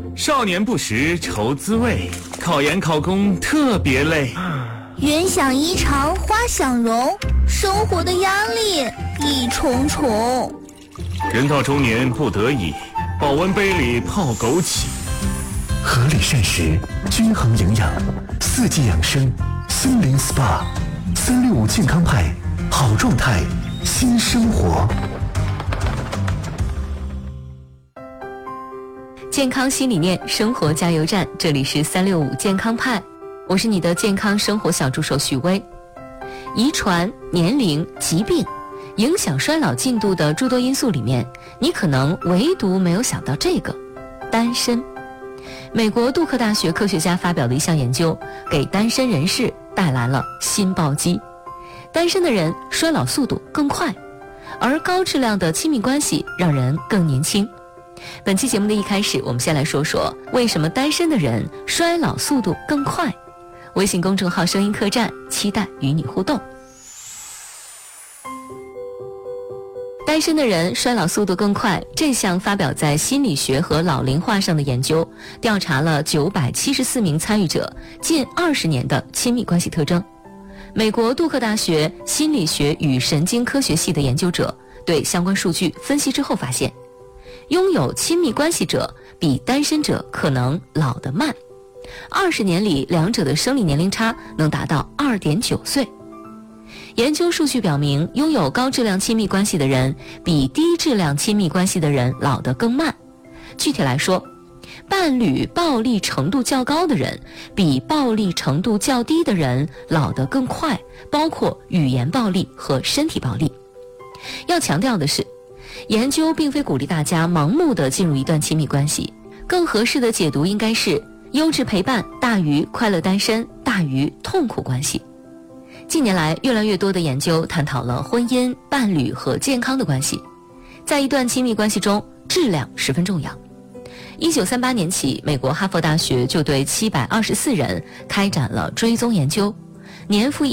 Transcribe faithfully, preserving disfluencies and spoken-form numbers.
少年不识愁滋味，考研考公特别累。 人想衣裳花想容，生活的压力一重重。 人到中年不得已，保温杯里泡枸杞。 合理膳食，均衡营养，四季养生，森林 S P A， 三六五健康派，好状态，新生活。 健康新理念，生活加油站，这里是三六五健康派，我是你的健康生活小助手许巍。遗传、年龄、疾病影响衰老进度的诸多因素里面，你可能唯独没有想到这个，单身。美国杜克大学科学家发表的一项研究，给单身人士带来了新暴击。单身的人衰老速度更快，而高质量的亲密关系让人更年轻。本期节目的一开始，我们先来说说为什么单身的人衰老速度更快。微信公众号声音客栈，期待与你互动。单身的人衰老速度更快，这项发表在心理学和老龄化上的研究，调查了九百七十四名参与者近二十年的亲密关系特征。美国杜克大学心理学与神经科学系的研究者对相关数据分析之后发现，拥有亲密关系者比单身者可能老得慢，二十年里两者的生理年龄差能达到 二点九岁。研究数据表明，拥有高质量亲密关系的人比低质量亲密关系的人老得更慢。具体来说，伴侣暴力程度较高的人比暴力程度较低的人老得更快，包括语言暴力和身体暴力。要强调的是，研究并非鼓励大家盲目地进入一段亲密关系，更合适的解读应该是优质陪伴大于快乐单身大于痛苦关系。近年来，越来越多的研究探讨了婚姻、伴侣和健康的关系。在一段亲密关系中，质量十分重要。一九三八年起，美国哈佛大学就对七百二十四人开展了追踪研究，年复一